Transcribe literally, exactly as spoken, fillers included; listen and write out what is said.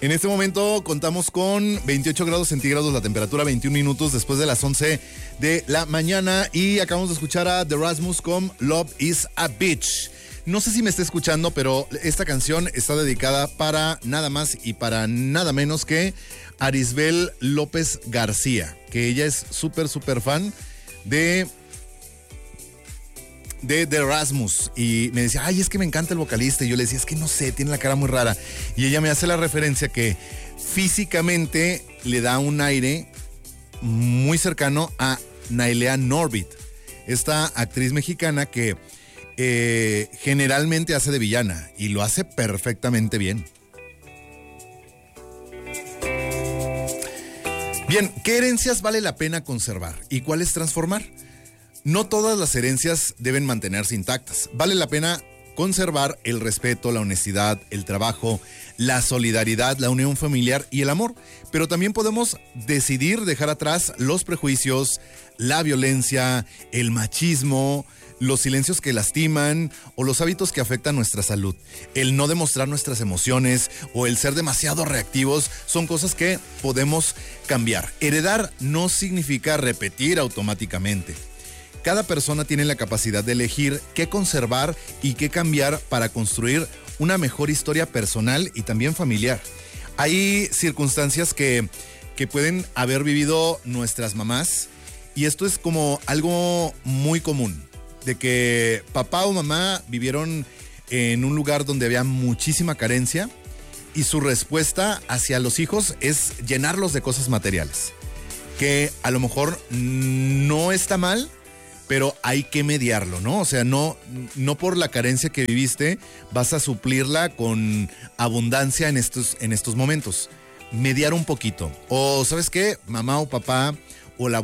En este momento contamos con veintiocho grados centígrados, la temperatura veintiún minutos después de las once de la mañana y acabamos de escuchar a The Rasmus con Love is a Bitch. No sé si me está escuchando, pero esta canción está dedicada para nada más y para nada menos que Arisbel López García, que ella es súper, súper fan de... de The Rasmus, y me decía, ay, es que me encanta el vocalista, y yo le decía, es que no sé, tiene la cara muy rara, y ella me hace la referencia que físicamente le da un aire muy cercano a Nailea Norbit, esta actriz mexicana que eh, generalmente hace de villana, y lo hace perfectamente bien. Bien, ¿qué herencias vale la pena conservar y cuáles transformar? No todas las herencias deben mantenerse intactas. Vale la pena conservar el respeto, la honestidad, el trabajo, la solidaridad, la unión familiar y el amor. Pero también podemos decidir dejar atrás los prejuicios, la violencia, el machismo, los silencios que lastiman o los hábitos que afectan nuestra salud. El no demostrar nuestras emociones o el ser demasiado reactivos son cosas que podemos cambiar. Heredar no significa repetir automáticamente. Cada persona tiene la capacidad de elegir qué conservar y qué cambiar para construir una mejor historia personal y también familiar. Hay circunstancias que, que pueden haber vivido nuestras mamás y esto es como algo muy común, de que papá o mamá vivieron en un lugar donde había muchísima carencia y su respuesta hacia los hijos es llenarlos de cosas materiales, que a lo mejor no está mal, pero hay que mediarlo, ¿no? O sea, no, no por la carencia que viviste vas a suplirla con abundancia en estos, en estos momentos. Mediar un poquito. O, ¿sabes qué? Mamá o papá o la